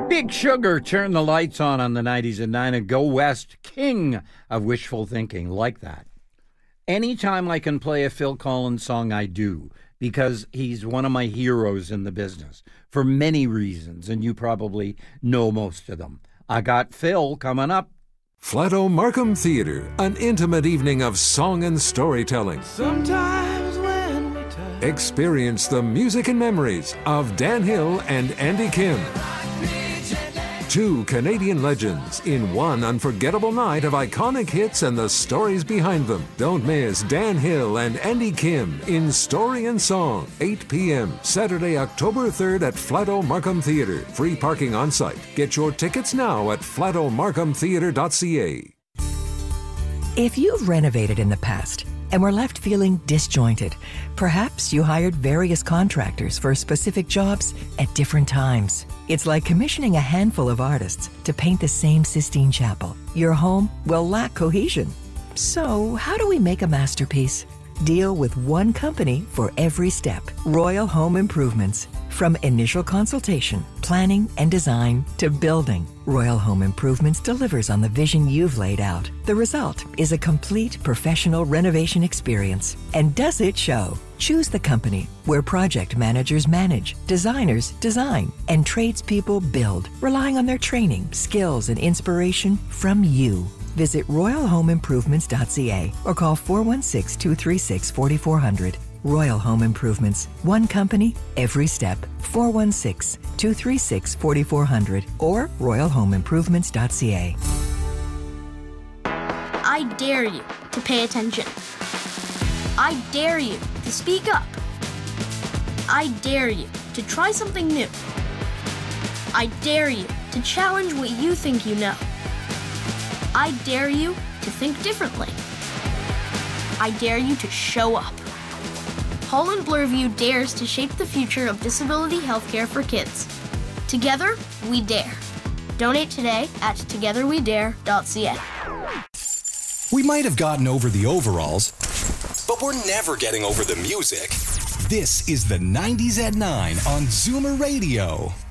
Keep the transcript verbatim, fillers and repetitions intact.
Big Sugar, turn the lights on on the nineties at nine and Go West, king of wishful thinking, like that. Anytime I can play a Phil Collins song, I do, because he's one of my heroes in the business for many reasons, and you probably know most of them. I got Phil coming up. Flato Markham Theatre, an intimate evening of song and storytelling. Sometimes when we touch. Experience the music and memories of Dan Hill and Andy Kim. Two Canadian legends in one unforgettable night of iconic hits and the stories behind them. Don't miss Dan Hill and Andy Kim in Story and Song, eight p.m. Saturday, October third at Flato Markham Theatre. Free parking on site. Get your tickets now at flato markham theatre dot c a. If you've renovated in the past and were left feeling disjointed, perhaps you hired various contractors for specific jobs at different times. It's like commissioning a handful of artists to paint the same Sistine Chapel. Your home will lack cohesion. So, how do we make a masterpiece? Deal with one company for every step. Royal Home Improvements. From initial consultation, planning and design to building, Royal Home Improvements delivers on the vision you've laid out. The result is a complete professional renovation experience. And does it show? Choose the company where project managers manage, designers design, and tradespeople build, relying on their training, skills, and inspiration from you. Visit royal home improvements dot c a or call four one six, two three six, four four zero zero. Royal Home Improvements. One company, every step. four one six, two three six, four four zero zero or royal home improvements dot c a. I dare you to pay attention. I dare you to speak up. I dare you to try something new. I dare you to challenge what you think you know. I dare you to think differently. I dare you to show up. Holland Bloorview dares to shape the future of disability healthcare for kids. Together, we dare. Donate today at together we dare dot c a. We might have gotten over the overalls, but we're never getting over the music. This is the nineties at nine on Zoomer Radio.